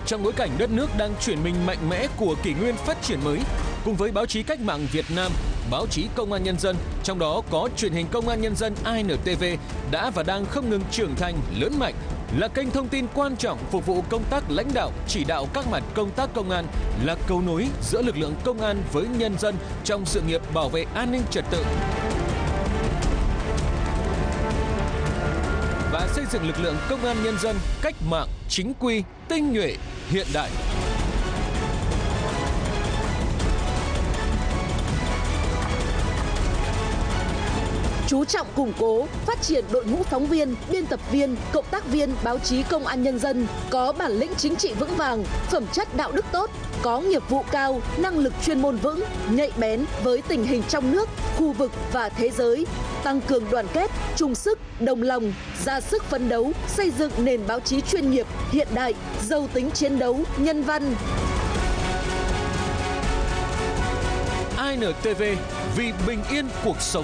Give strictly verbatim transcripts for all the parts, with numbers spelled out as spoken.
Trong bối cảnh đất nước đang chuyển mình mạnh mẽ của kỷ nguyên phát triển mới, cùng với báo chí cách mạng Việt Nam, báo chí Công an Nhân dân, trong đó có truyền hình Công an Nhân dân i en tê vê đã và đang không ngừng trưởng thành, lớn mạnh, là kênh thông tin quan trọng phục vụ công tác lãnh đạo, chỉ đạo các mặt công tác công an, là cầu nối giữa lực lượng công an với nhân dân trong sự nghiệp bảo vệ an ninh trật tự và xây dựng lực lượng công an nhân dân cách mạng, chính quy, tinh nhuệ, hiện đại. Chú trọng củng cố, phát triển đội ngũ phóng viên, biên tập viên, cộng tác viên báo chí Công an Nhân dân có bản lĩnh chính trị vững vàng, phẩm chất đạo đức tốt, có nghiệp vụ cao, năng lực chuyên môn vững, nhạy bén với tình hình trong nước, khu vực và thế giới, tăng cường đoàn kết, chung sức, đồng lòng, ra sức phấn đấu, xây dựng nền báo chí chuyên nghiệp, hiện đại, giàu tính chiến đấu, nhân văn. i en tê vê, vì bình yên cuộc sống.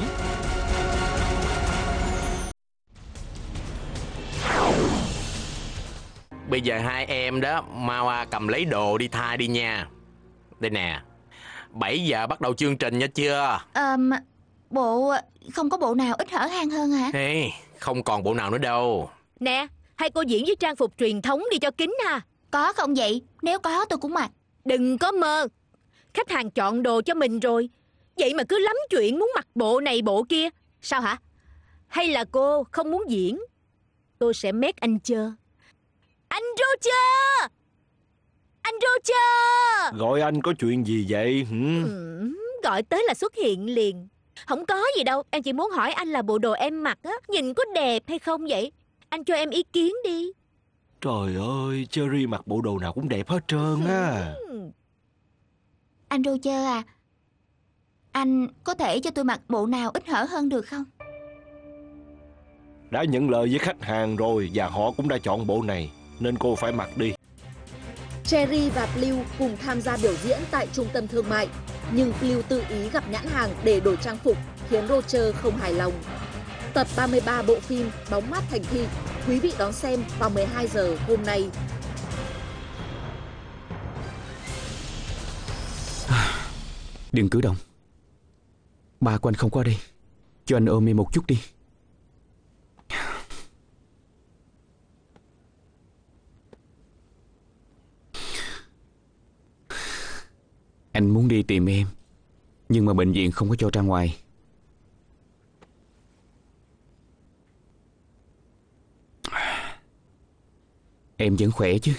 Bây giờ hai em đó mau cầm lấy đồ đi thay đi nha. Đây nè, bảy giờ bắt đầu chương trình nha chưa? À, bộ không có bộ nào ít hở hang hơn hả? Hey, không còn bộ nào nữa đâu. Nè, hai cô diễn với trang phục truyền thống đi cho kín ha. Có không vậy? Nếu có tôi cũng mặc. Đừng có mơ. Khách hàng chọn đồ cho mình rồi, vậy mà cứ lắm chuyện muốn mặc bộ này bộ kia. Sao hả? Hay là cô không muốn diễn? Tôi sẽ make anh chơ. Anh Roger! Anh Roger! Gọi anh có chuyện gì vậy? Ừ. Ừ, gọi tới là xuất hiện liền. Không có gì đâu, em chỉ muốn hỏi anh là bộ đồ em mặc á, nhìn có đẹp hay không vậy? Anh cho em ý kiến đi. Trời ơi, Cherry mặc bộ đồ nào cũng đẹp hết trơn á. Anh Roger à, anh có thể cho tôi mặc bộ nào ít hở hơn được không? Đã nhận lời với khách hàng rồi và họ cũng đã chọn bộ này, nên cô phải mặc đi. Cherry và Blue cùng tham gia biểu diễn tại trung tâm thương mại, nhưng Blue tự ý gặp nhãn hàng để đổi trang phục khiến Roger không hài lòng. Tập ba mươi ba bộ phim Bóng mát thành thị, quý vị đón xem vào mười hai giờ hôm nay. Đừng cử động. Ba của anh không có ở đây, cho anh ôm em một chút đi. Anh muốn đi tìm em, nhưng mà bệnh viện không có cho ra ngoài. Em vẫn khỏe chứ?